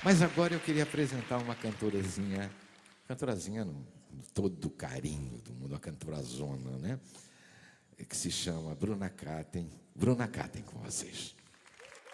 Mas agora eu queria apresentar uma cantorazinha no todo o carinho do mundo, uma cantorazona, né? Que se chama Bruna Catem. Bruna Catem com vocês.